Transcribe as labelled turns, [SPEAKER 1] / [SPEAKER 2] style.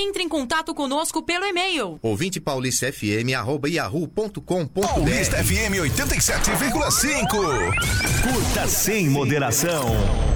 [SPEAKER 1] entre em contato conosco pelo e-mail
[SPEAKER 2] ouvintepaulistafm@yahoo.com.br.
[SPEAKER 3] Paulista FM 87,5. Curta sem moderação.